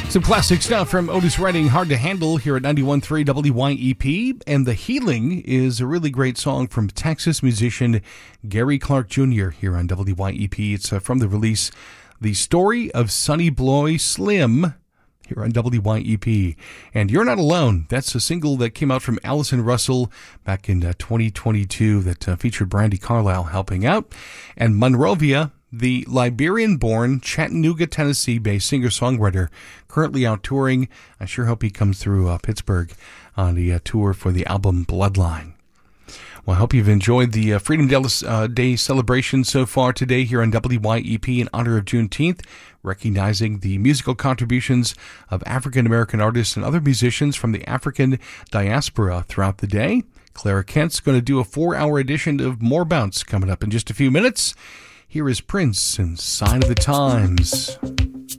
Some classic stuff from Otis Redding, Hard to Handle, here at 91.3 WYEP. And The Healing is a really great song from Texas musician Gary Clark Jr. here on WYEP. It's from the release The Story of Sonny Boy Slim here on WYEP. And You're Not Alone. That's a single that came out from Allison Russell back in 2022 that featured Brandy Carlisle helping out. And Monrovia, the Liberian-born, Chattanooga, Tennessee-based singer-songwriter, currently out touring. I sure hope he comes through Pittsburgh on the tour for the album Bloodline. Well, I hope you've enjoyed the Freedom Day celebration so far today here on WYEP in honor of Juneteenth, recognizing the musical contributions of African-American artists and other musicians from the African diaspora throughout the day. Clara Kent's going to do a 4-hour edition of More Bounce coming up in just a few minutes. Here is Prince and Sign of the Times.